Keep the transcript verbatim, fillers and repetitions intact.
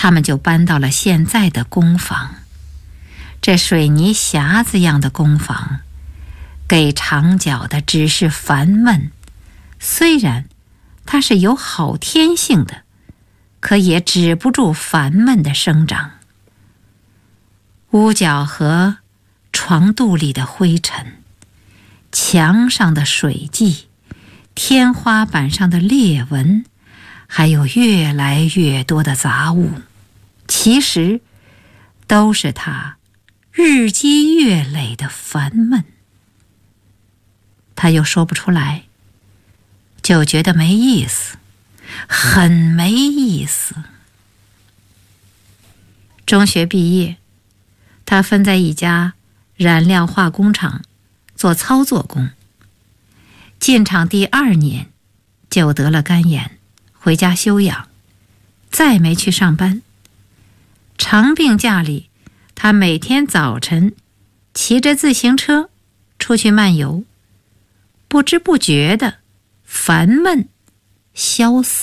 他们就搬到了现在的工坊。这水泥匣子样的工坊，给长脚的只是烦闷，虽然它是有好天性的，可也止不住烦闷的生长。屋角和床肚里的灰尘，墙上的水迹，天花板上的裂纹，还有越来越多的杂物，其实都是他日积月累的烦闷。他又说不出来，就觉得没意思，很没意思。中学毕业，他分在一家染料化工厂做操作工。进厂第二年就得了肝炎，回家休养，再没去上班。长病假里，他每天早晨骑着自行车出去漫游，不知不觉的烦闷消散。